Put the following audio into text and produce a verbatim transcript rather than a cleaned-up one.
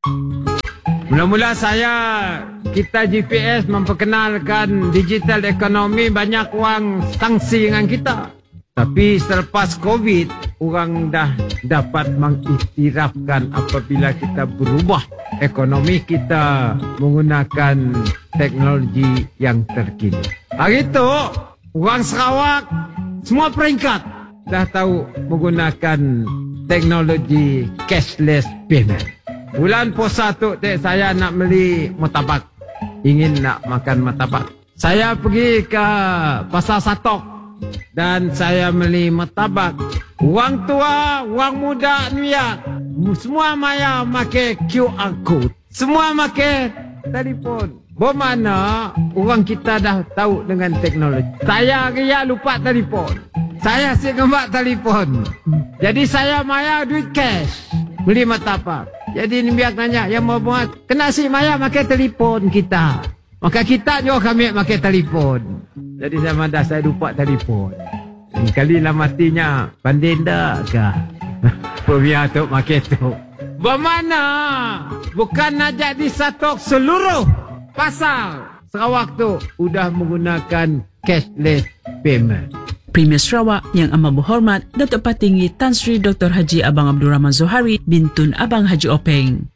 Mula-mula saya, kita G P S memperkenalkan digital ekonomi, banyak orang sangsi dengan kita. Tapi selepas COVID, orang dah dapat mengiktirafkan apabila kita berubah ekonomi kita menggunakan teknologi yang terkini. Hari itu, orang Sarawak semua peringkat dah tahu menggunakan teknologi cashless payment. Bulan puasa tu dek, saya nak beli martabak. Ingin nak makan martabak. Saya pergi ke Pasar Satok dan saya beli martabak. Orang tua, orang muda ni ya, semua maya pakai Q R code. Semua pakai telefon. Bermakna orang kita dah tahu dengan teknologi. Saya ria lupa telefon. Saya asyik ngembak telefon. Jadi saya maya duit cash beli martabak. Jadi ni biar tanya yang mau buat, kena si maya pakai telefon kita. Maka kita juga kami pakai telefon. Jadi saya madah saya lupa telefon. Kali lah matinya pandenda ke? Perbiar tu pakai tu. Bermana? Bukan najak di Satok, seluruh pasar Sarawak tu udah menggunakan cashless payment. Premier Sarawak Yang Amat Berhormat Datuk Patinggi Tan Sri Doktor Haji Abang Abdul Rahman Zohari bin Tun Abang Haji Openg.